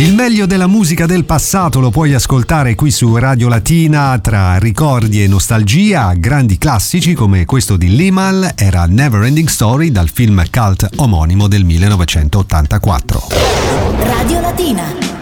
Il meglio della musica del passato lo puoi ascoltare qui su Radio Latina, tra ricordi e nostalgia. Grandi classici come questo di Limahl era Neverending Story dal film cult omonimo del 1984. Radio Latina.